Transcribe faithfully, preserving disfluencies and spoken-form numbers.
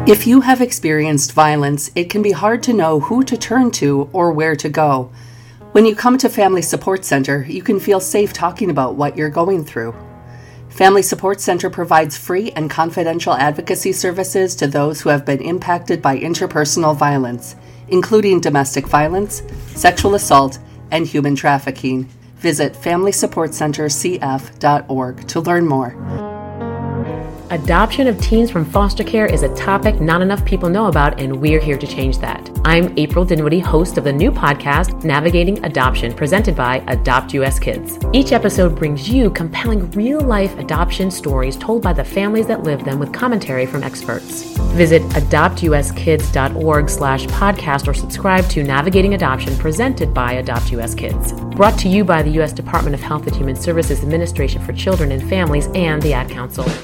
If you have experienced violence, it can be hard to know who to turn to or where to go. When you come to Family Support Center, you can feel safe talking about what you're going through. Family Support Center provides free and confidential advocacy services to those who have been impacted by interpersonal violence, including domestic violence, sexual assault, and human trafficking. Visit family support center c f dot org to learn more. Adoption of teens from foster care is a topic not enough people know about, and we're here to change that. I'm April Dinwiddie, host of the new podcast, Navigating Adoption, presented by Adopt U S Kids. Each episode brings you compelling real-life adoption stories told by the families that live them with commentary from experts. Visit adopt u s kids dot org slash podcast or subscribe to Navigating Adoption, presented by Adopt U S Kids. Brought to you by the U S Department of Health and Human Services Administration for Children and Families and the Ad Council.